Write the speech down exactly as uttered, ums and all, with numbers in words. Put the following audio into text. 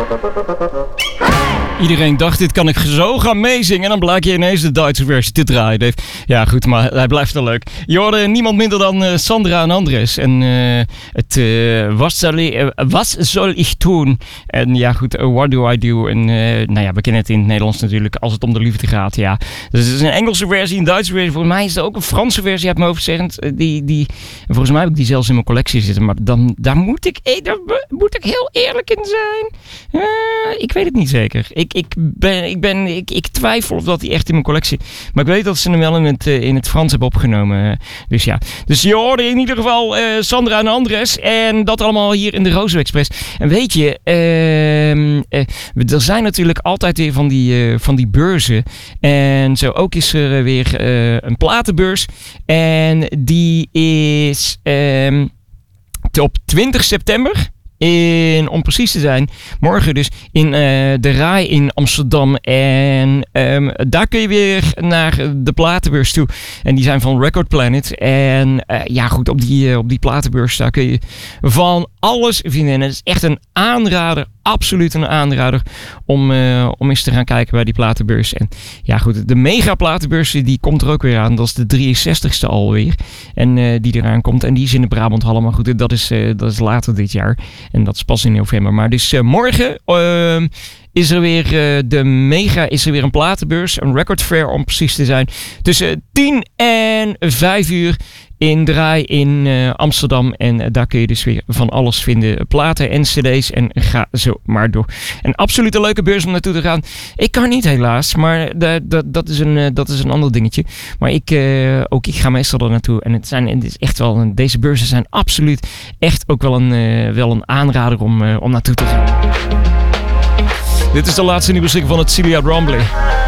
Iedereen dacht, dit kan ik zo gaan meezingen. En dan blijkt je ineens de Duitse versie te draaien, Dave. Ja, goed, maar hij blijft wel leuk. Je hoorde niemand minder dan uh, Sandra en Andres. En uh, het uh, was, zal ik, uh, was zal ik doen? En ja, goed, uh, what do I do? En uh, nou ja, we kennen het in het Nederlands natuurlijk als het om de liefde gaat. Ja. Dus het is een Engelse versie, een Duitse versie. Volgens mij is het ook een Franse versie, heb ik me overzegend. Uh, die, die, volgens mij heb ik die zelfs in mijn collectie zitten. Maar dan, daar, moet ik, eh, daar moet ik heel eerlijk in zijn. Uh, ik weet het niet zeker. Ik Ik, ben, ik, ben, ik, ik twijfel of dat hij echt in mijn collectie... Maar ik weet dat ze hem wel in het, uh, in het Frans hebben opgenomen. Dus ja. Dus je hoorde in ieder geval uh, Sandra en Andres. En dat allemaal hier in de Rozo Express. En weet je... Uh, uh, er zijn natuurlijk altijd weer van die, uh, van die beurzen. En zo ook is er uh, weer uh, een platenbeurs. En die is uh, op twintig september... In, om precies te zijn, morgen dus in uh, de Rai in Amsterdam. En um, daar kun je weer naar de platenbeurs toe. En die zijn van Record Planet. En uh, ja goed, op die, uh, op die platenbeurs daar kun je van alles vinden. En het is echt een aanrader, absoluut een aanrader om, uh, om eens te gaan kijken bij die platenbeurs. En ja goed, de mega platenbeurs die komt er ook weer aan. Dat is de drieënzestigste alweer. En uh, die eraan komt. En die is in de Brabanthallen. Maar goed, dat is, uh, dat is later dit jaar. En dat is pas in november. Maar dus uh, morgen uh, is er weer uh, de mega, is er weer een platenbeurs. Een record fair om precies te zijn. Tussen tien en vijf uur in de Rai in uh, Amsterdam. En uh, daar kun je dus weer van alles vinden. Platen en cd's en ga zo maar door. Een absoluut een leuke beurs om naartoe te gaan. Ik kan niet helaas, maar de, de, dat, is een, uh, dat is een ander dingetje. Maar ik, uh, ook ik ga meestal er naartoe. En het, zijn, het is echt wel, een, deze beurzen zijn absoluut echt ook wel een, uh, wel een aanrader om, uh, om naartoe te gaan. Dit is de laatste nieuwe single van het Celia Bromley.